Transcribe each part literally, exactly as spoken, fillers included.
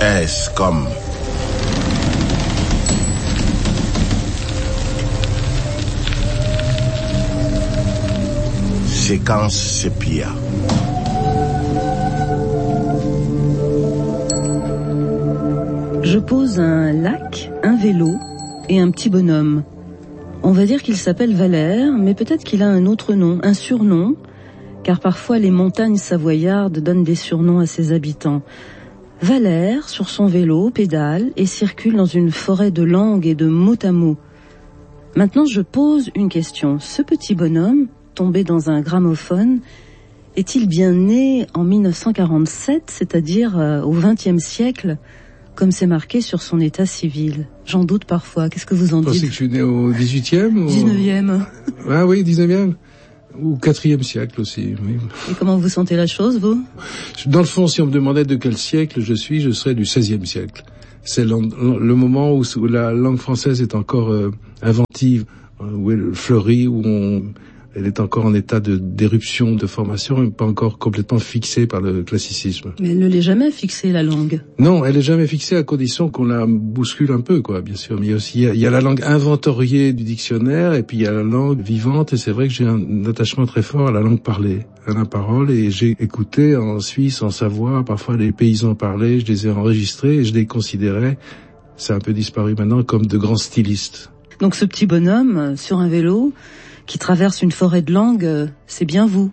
S comme séquence sépia. Je pose un lac, un vélo et un petit bonhomme. On va dire qu'il s'appelle Valère, mais peut-être qu'il a un autre nom, un surnom, car parfois les montagnes savoyardes donnent des surnoms à ses habitants. Valère, sur son vélo, pédale et circule dans une forêt de langues et de mots à mots. Maintenant, je pose une question. Ce petit bonhomme, tombé dans un gramophone, est-il bien né en mille neuf cent quarante-sept, c'est-à-dire euh, au vingtième siècle, comme c'est marqué sur son état civil? J'en doute parfois. Qu'est-ce que vous en dites? Vous pensez que je suis né au dix-huitième ou... dix-neuvième. Ah oui, dix-neuvième. Ou quatrième siècle aussi, oui. Et comment vous sentez la chose, vous? Dans le fond, si on me demandait de quel siècle je suis, je serais du seizième siècle. C'est le, le moment où, où la langue française est encore euh, inventive, où elle fleurit, où on... elle est encore en état de d'éruption, de formation, et pas encore complètement fixée par le classicisme. Mais elle ne l'est jamais fixée, la langue. Non, elle est jamais fixée à condition qu'on la bouscule un peu, quoi, bien sûr. Mais il y a aussi, il y a, il y a la langue inventoriée du dictionnaire, et puis il y a la langue vivante, et c'est vrai que j'ai un attachement très fort à la langue parlée, à la parole, et j'ai écouté en Suisse, en Savoie, parfois les paysans parler, je les ai enregistrés, et je les considérais, c'est un peu disparu maintenant, comme de grands stylistes. Donc ce petit bonhomme, euh, sur un vélo, qui traverse une forêt de langues, c'est bien vous.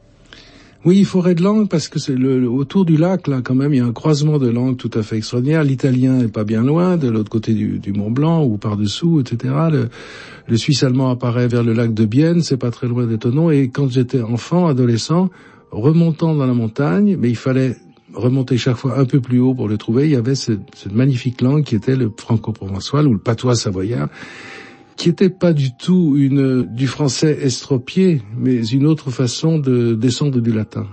Oui, forêt de langues, parce que c'est le, le autour du lac, là, quand même, il y a un croisement de langues tout à fait extraordinaire. L'italien est pas bien loin, de l'autre côté du, du Mont Blanc, ou par-dessous, et cetera. Le, le suisse allemand apparaît vers le lac de Bienne, c'est pas très loin d'Étonnant. Et quand j'étais enfant, adolescent, remontant dans la montagne, mais il fallait remonter chaque fois un peu plus haut pour le trouver, il y avait cette, cette magnifique langue qui était le franco-provençal, ou le patois savoyard, qui était pas du tout une du français estropié, mais une autre façon de descendre du latin.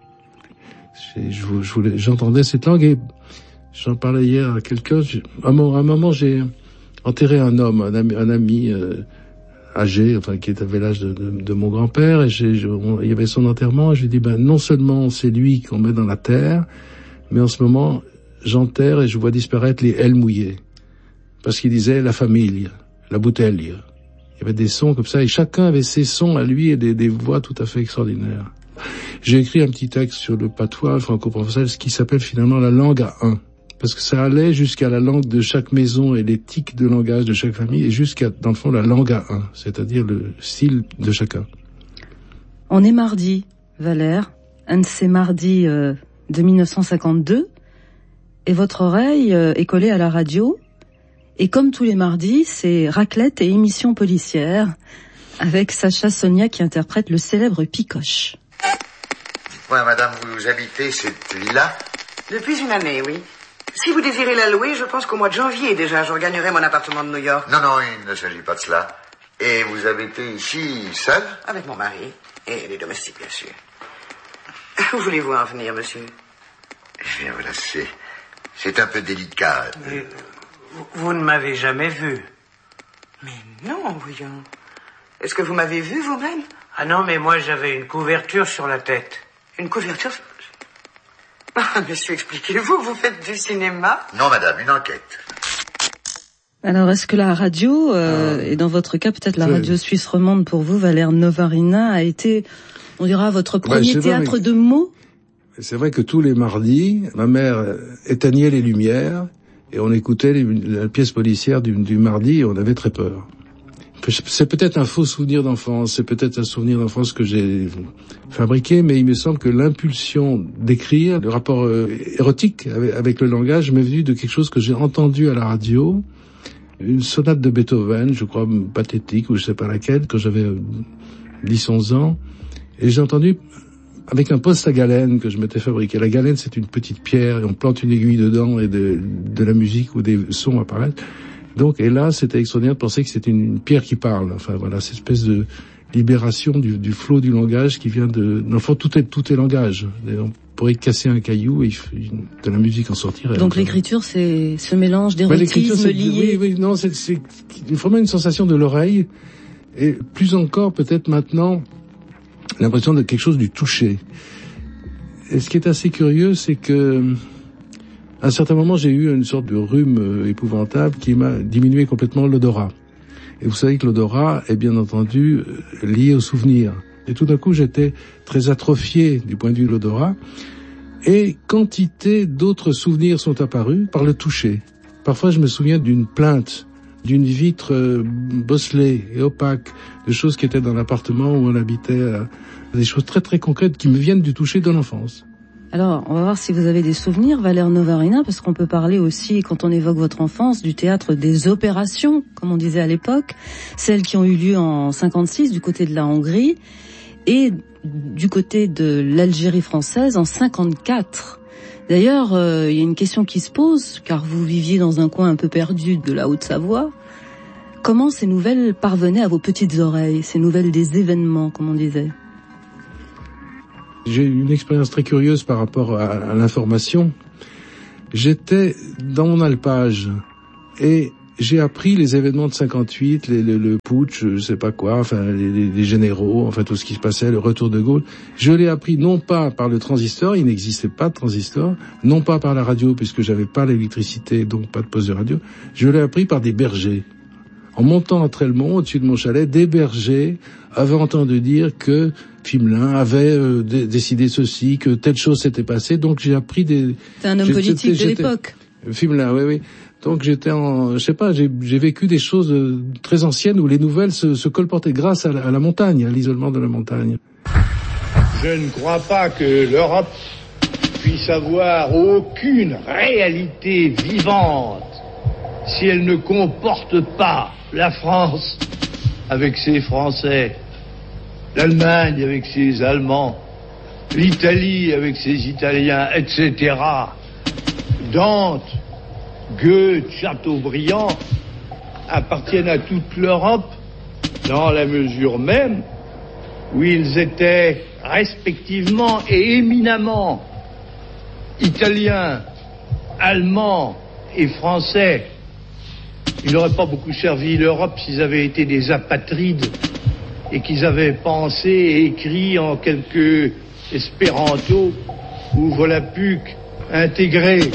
Je, je, je voulais, j'entendais cette langue et j'en parlais hier à quelqu'un. Je, à, un, à un moment, j'ai enterré un homme, un ami, un ami euh, âgé, enfin qui avait l'âge de, de, de mon grand-père, et j'ai, je, on, il y avait son enterrement. Et je lui ai dit, ben non seulement c'est lui qu'on met dans la terre, mais en ce moment j'enterre et je vois disparaître les L mouillées, parce qu'il disait la famille. La bouteille. Il y avait des sons comme ça, et chacun avait ses sons à lui et des, des voix tout à fait extraordinaires. J'ai écrit un petit texte sur le patois franco-provençal, ce qui s'appelle finalement la langue à un. Parce que ça allait jusqu'à la langue de chaque maison et les tics de langage de chaque famille, et jusqu'à, dans le fond, la langue à un, c'est-à-dire le style de chacun. On est mardi, Valère, un de ces mardis euh, de mille neuf cent cinquante-deux, et votre oreille euh, est collée à la radio. Et comme tous les mardis, c'est raclette et émission policière, avec Sacha Sonia qui interprète le célèbre Picoche. Dites-moi, madame, vous habitez cette villa? Depuis une année, oui. Si vous désirez la louer, je pense qu'au mois de janvier déjà, je regagnerai mon appartement de New York. Non, non, il ne s'agit pas de cela. Et vous habitez ici, seul? Avec mon mari. Et les domestiques, bien sûr. Où voulez-vous en venir, monsieur? Eh bien, voilà, c'est... c'est un peu délicat. Mais... Vous, vous ne m'avez jamais vu. Mais non, voyons. Est-ce que vous m'avez vu vous-même? Ah non, mais moi j'avais une couverture sur la tête. Une couverture? Ah, monsieur, expliquez-vous, vous faites du cinéma? Non, madame, une enquête. Alors, est-ce que la radio, euh, et dans votre cas peut-être la radio suisse romande pour vous, Valère Novarina, a été, on dira, votre premier ouais, théâtre vrai, mais... de mots? C'est vrai que tous les mardis, ma mère éteignait les lumières, et on écoutait les, la pièce policière du, du mardi et on avait très peur. C'est peut-être un faux souvenir d'enfance, c'est peut-être un souvenir d'enfance que j'ai fabriqué, mais il me semble que l'impulsion d'écrire, le rapport euh, érotique avec, avec le langage m'est venu de quelque chose que j'ai entendu à la radio, une sonate de Beethoven, je crois pathétique ou je sais pas laquelle, quand j'avais dix onze ans, et j'ai entendu avec un poste à galène que je m'étais fabriqué. La galène, c'est une petite pierre, et on plante une aiguille dedans, et de, de la musique ou des sons apparaissent. Donc, et là, c'était extraordinaire de penser que c'était une, une pierre qui parle. Enfin, voilà, cette espèce de libération du, du flot du langage qui vient de... Dans le fond, tout est, tout est langage. On pourrait casser un caillou et de la musique en sortirait. Donc, l'écriture, c'est ce mélange d'érotisme ouais, lié... Oui, oui, non, c'est, c'est vraiment une sensation de l'oreille, et plus encore, peut-être maintenant, l'impression de quelque chose du toucher. Et ce qui est assez curieux, c'est que À un certain moment, j'ai eu une sorte de rhume euh, épouvantable qui m'a diminué complètement l'odorat. Et vous savez que l'odorat est bien entendu euh, lié au souvenir. Et tout d'un coup, j'étais très atrophié du point de vue de l'odorat. Et quantité d'autres souvenirs sont apparus par le toucher. Parfois, je me souviens d'une plainte, d'une vitre euh, bosselée et opaque, de choses qui étaient dans l'appartement où on habitait, euh, des choses très très concrètes qui me viennent du toucher de l'enfance. Alors, on va voir si vous avez des souvenirs, Valère Novarina, parce qu'on peut parler aussi, quand on évoque votre enfance, du théâtre des opérations, comme on disait à l'époque, celles qui ont eu lieu en cinquante-six du côté de la Hongrie, et du côté de l'Algérie française en cinquante-quatre. D'ailleurs, euh, il y a une question qui se pose, car vous viviez dans un coin un peu perdu de la Haute-Savoie. Comment ces nouvelles parvenaient à vos petites oreilles, ces nouvelles des événements, comme on disait ? J'ai eu une expérience très curieuse par rapport à, à l'information. J'étais dans mon alpage et j'ai appris les événements de cinquante-huit, les, le, le putsch, je sais pas quoi, enfin les, les, les généraux, enfin tout ce qui se passait, le retour de Gaulle. Je l'ai appris non pas par le transistor, il n'existait pas de transistor, non pas par la radio puisque j'avais pas l'électricité, donc pas de poste de radio. Je l'ai appris par des bergers. En montant à Trelmont, au-dessus de mon chalet, des bergers avaient entendu dire que Fimelin avait euh, d- décidé ceci, que telle chose s'était passée. Donc j'ai appris des... C'est un homme j'étais, politique de j'étais, l'époque. Fimelin, oui, oui. Donc j'étais en... Je sais pas, j'ai, j'ai vécu des choses euh, très anciennes où les nouvelles se, se colportaient grâce à la, à la montagne, à l'isolement de la montagne. Je ne crois pas que l'Europe puisse avoir aucune réalité vivante si elle ne comporte pas la France avec ses Français, l'Allemagne avec ses Allemands, l'Italie avec ses Italiens, et cetera. Dante, Goethe, Chateaubriand appartiennent à toute l'Europe dans la mesure même où ils étaient respectivement et éminemment italiens, allemands et français. Ils n'auraient pas beaucoup servi l'Europe s'ils avaient été des apatrides et qu'ils avaient pensé et écrit en quelques espéranto ou volapük intégrés.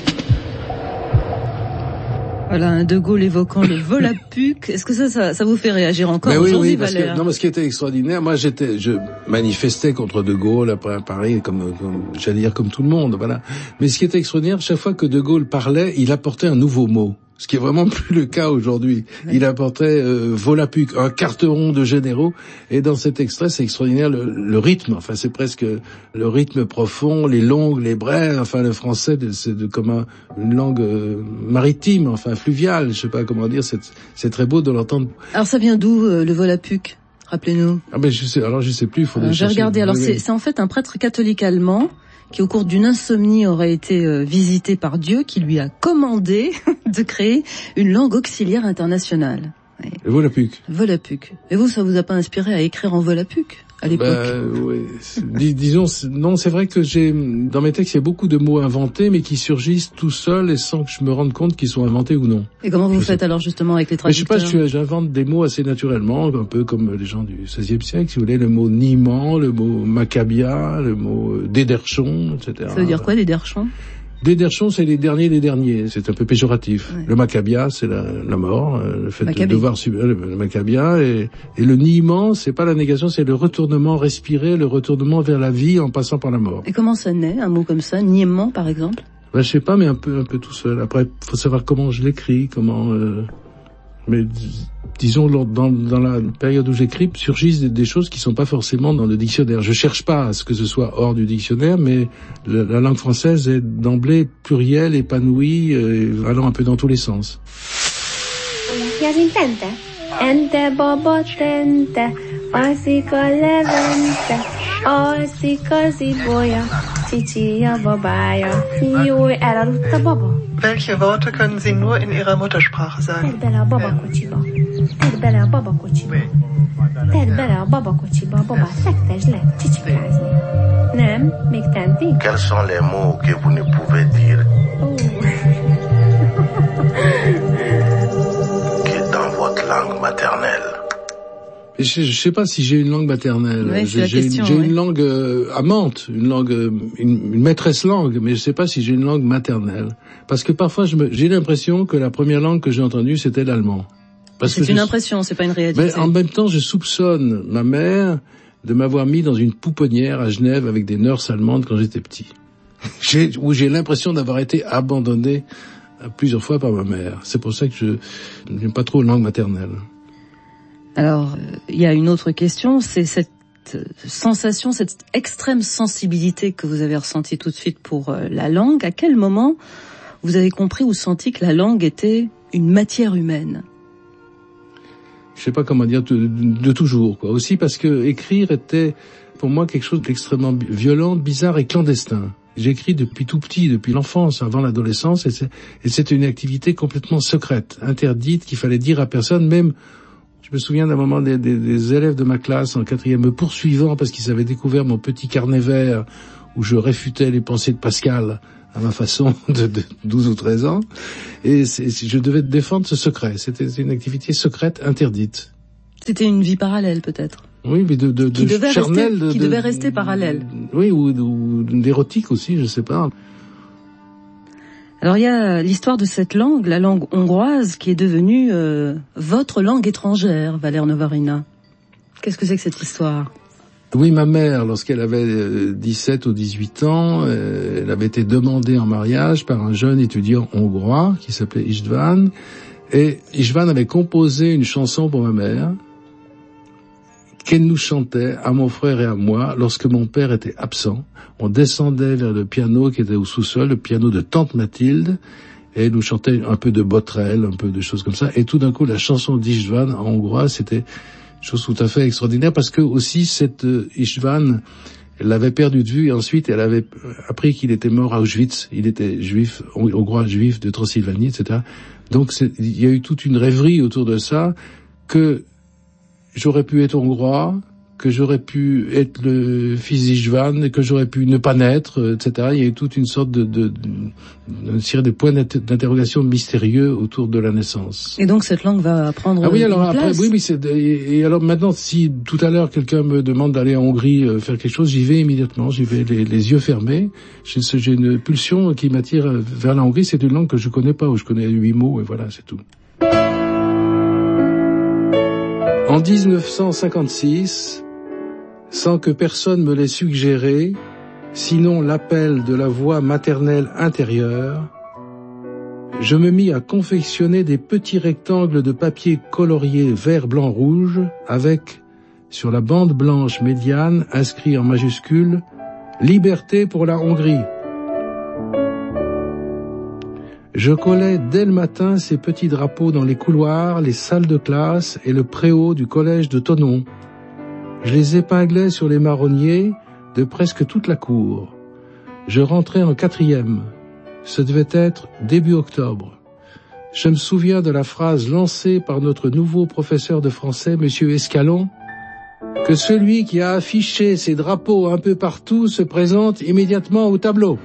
Voilà, un De Gaulle évoquant le volapük. Est-ce que ça, ça, ça vous fait réagir encore mais aujourd'hui, oui, oui, parce Valère ? que, non, mais ce qui était extraordinaire, moi j'étais, je manifestais contre De Gaulle après à Paris, comme, comme j'allais dire comme tout le monde, voilà. Mais ce qui était extraordinaire, chaque fois que De Gaulle parlait, il apportait un nouveau mot. Ce qui est vraiment plus le cas aujourd'hui. Ouais. Il apportait euh, volapük, un carteron de généraux. Et dans cet extrait, c'est extraordinaire le, le rythme. Enfin, c'est presque le rythme profond, les longues, les brèves. Enfin, le français, c'est de, comme un, une langue euh, maritime, enfin fluviale. Je sais pas comment dire. C'est, c'est très beau de l'entendre. Alors, ça vient d'où euh, le volapük ? Rappelez-nous. Ah ben je sais. Alors je sais plus. Il faut. J'ai regardé. Alors c'est, c'est en fait un prêtre catholique allemand qui, au cours d'une insomnie, aurait été euh, visité par Dieu, qui lui a commandé de créer une langue auxiliaire internationale. Oui. Le volapük. Volapük. Et vous, ça vous a pas inspiré à écrire en volapük à l'époque? Bah, oui. Dis, disons, non, c'est vrai que j'ai, dans mes textes, il y a beaucoup de mots inventés, mais qui surgissent tout seuls et sans que je me rende compte qu'ils sont inventés ou non. Et comment vous je faites sais. alors justement avec les traducteurs? Mais je sais pas, j'invente des mots assez naturellement, un peu comme les gens du seizième siècle, si vous voulez, le mot niemand, le mot maccabia, le mot déderchon, et cetera. Ça veut dire quoi, déderchon? Déderchon, c'est les derniers des derniers. C'est un peu péjoratif. Ouais. Le maccabia, c'est la, la mort, le fait Maccabée. de devoir subir le, le maccabia. Et, et le niement, c'est pas la négation, c'est le retournement respiré, le retournement vers la vie en passant par la mort. Et comment ça naît, un mot comme ça, niement, par exemple? Ben, je sais pas, mais un peu, un peu tout seul. Après, faut savoir comment je l'écris, comment. Euh... Mais disons, dans, dans la période où j'écris, surgissent des, des choses qui sont pas forcément dans le dictionnaire. Je cherche pas à ce que ce soit hors du dictionnaire, mais la, la langue française est d'emblée plurielle, épanouie, euh, allant un peu dans tous les sens. Ente bobo tente, fasika levente, osika ziboya, titia babaya, yui erarutta bobo. Welche Worte können Sie nur in Ihrer Muttersprache sagen? Terbele a baba kocsiba, terbele a baba kocsiba, terbele a baba kocsiba, baba, fektes le, csicsikázni. Nem? Még tenti? Quels sont les mots que vous ne pouvez dire? Oh. Que dans votre langue maternelle. Je, je sais pas si j'ai une langue maternelle. Ouais, j'ai j'ai question, une, j'ai ouais. une langue euh, amante, une langue, euh, une, une maîtresse langue, mais je sais pas si j'ai une langue maternelle. Parce que parfois, je me, j'ai l'impression que la première langue que j'ai entendue, c'était l'allemand. Parce c'est que une je, impression, c'est pas une réalité. Mais en même temps, je soupçonne ma mère de m'avoir mis dans une pouponnière à Genève avec des nurses allemandes quand j'étais petit. j'ai, où j'ai l'impression d'avoir été abandonné plusieurs fois par ma mère. C'est pour ça que je n'aime pas trop langue maternelle. Alors, il y a une autre question, c'est cette sensation, cette extrême sensibilité que vous avez ressentie tout de suite pour la langue. À quel moment vous avez compris ou senti que la langue était une matière humaine? Je sais pas comment dire, de, de toujours, quoi. Aussi parce que écrire était, pour moi, quelque chose d'extrêmement violent, bizarre et clandestin. J'écris depuis tout petit, depuis l'enfance, avant l'adolescence, et, c'est, et c'était une activité complètement secrète, interdite, qu'il fallait dire à personne. Même, je me souviens d'un moment des, des, des élèves de ma classe en quatrième me poursuivant parce qu'ils avaient découvert mon petit carnet vert où je réfutais les pensées de Pascal à ma façon de, de douze ou treize ans. Et c'est, je devais défendre ce secret. C'était une activité secrète, interdite. C'était une vie parallèle, peut-être. Oui, mais de, de, qui de devait charnel. Rester, de, qui de, devait rester parallèle. Oui, ou, ou d'érotique aussi, je sais pas. Alors il y a l'histoire de cette langue, la langue hongroise, qui est devenue euh, votre langue étrangère, Valère Novarina. Qu'est-ce que c'est que cette histoire? Oui, ma mère, lorsqu'elle avait dix-sept ou dix-huit ans, euh, elle avait été demandée en mariage par un jeune étudiant hongrois qui s'appelait István. Et István avait composé une chanson pour ma mère qu'elle nous chantait à mon frère et à moi lorsque mon père était absent. On descendait vers le piano qui était au sous-sol, le piano de tante Mathilde, et elle nous chantait un peu de Botrel, un peu de choses comme ça. Et tout d'un coup, la chanson d'István en hongrois, c'était chose tout à fait extraordinaire parce que aussi cette euh, István, elle l'avait perdu de vue et ensuite elle avait appris qu'il était mort à Auschwitz. Il était juif, hongrois juif de Transylvanie, et cetera. Donc c'est, il y a eu toute une rêverie autour de ça que j'aurais pu être hongrois, que j'aurais pu être le fils d'István, que j'aurais pu ne pas naître, et cetera. Il y a eu toute une sorte de, de, de, de, de points d'interrogation mystérieux autour de la naissance. Et donc cette langue va prendre ah oui, alors une après, place. oui, oui, c'est, et, et alors maintenant, si tout à l'heure quelqu'un me demande d'aller en Hongrie euh, faire quelque chose, j'y vais immédiatement, j'y vais les, les yeux fermés. J'ai, j'ai une pulsion qui m'attire vers la Hongrie. C'est une langue que je connais pas, où je connais huit mots et voilà, c'est tout. En dix-neuf cent cinquante-six, sans que personne me l'ait suggéré, sinon l'appel de la voix maternelle intérieure, je me mis à confectionner des petits rectangles de papier colorié vert, blanc, rouge, avec, sur la bande blanche médiane, inscrit en majuscule, « Liberté pour la Hongrie ». Je collais dès le matin ces petits drapeaux dans les couloirs, les salles de classe et le préau du collège de Thonon. Je les épinglais sur les marronniers de presque toute la cour. Je rentrais en quatrième. Ce devait être début octobre. Je me souviens de la phrase lancée par notre nouveau professeur de français, Monsieur Escalon, que celui qui a affiché ses drapeaux un peu partout se présente immédiatement au tableau.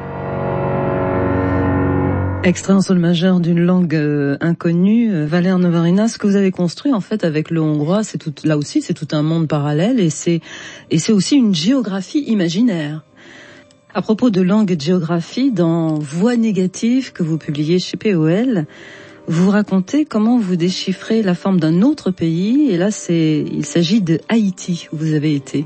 Extrait en sol majeur d'une langue euh, inconnue, euh, Valère Novarina, ce que vous avez construit en fait avec le hongrois, c'est tout, là aussi c'est tout un monde parallèle et c'est et c'est aussi une géographie imaginaire. À propos de langue et de géographie, dans Voix négative que vous publiez chez P O L, vous racontez comment vous déchiffrez la forme d'un autre pays et là c'est il s'agit de Haïti où vous avez été.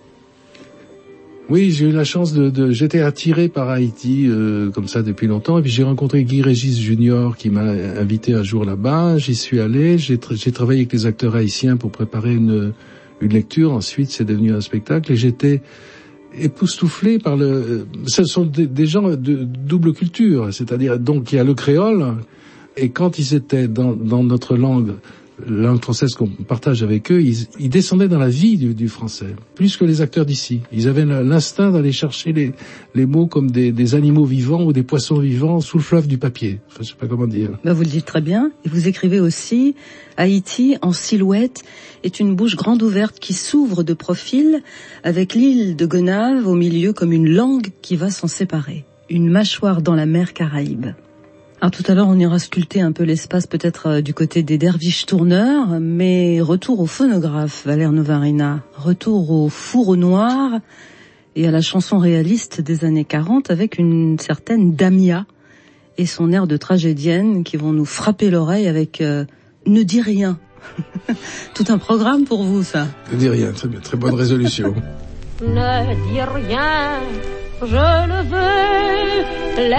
Oui, j'ai eu la chance de, de j'étais attiré par Haïti euh, comme ça depuis longtemps et puis j'ai rencontré Guy Régis Junior qui m'a invité un jour là-bas, j'y suis allé, j'ai, tra- j'ai travaillé avec les acteurs haïtiens pour préparer une, une lecture, ensuite c'est devenu un spectacle et j'étais époustouflé par le... Ce sont des, des gens de double culture, c'est-à-dire donc il y a le créole et quand ils étaient dans, dans notre langue, la langue française qu'on partage avec eux, ils, ils descendaient dans la vie du, du français, plus que les acteurs d'ici. Ils avaient l'instinct d'aller chercher les, les mots comme des, des animaux vivants ou des poissons vivants sous le fleuve du papier. Enfin, je sais pas comment dire. Ben vous le dites très bien. Et vous écrivez aussi, Haïti, en silhouette, est une bouche grande ouverte qui s'ouvre de profil, avec l'île de Gonave au milieu comme une langue qui va s'en séparer. Une mâchoire dans la mer Caraïbe. Alors tout à l'heure, on ira sculpter un peu l'espace peut-être euh, du côté des derviches tourneurs, mais retour au phonographe, Valère Novarina, retour au four au noir et à la chanson réaliste des années quarante avec une certaine Damia et son air de tragédienne qui vont nous frapper l'oreille avec euh, « Ne dis rien ». Tout un programme pour vous, ça. Ne dis rien, très bien, très bonne résolution. Ne dis rien, je le veux.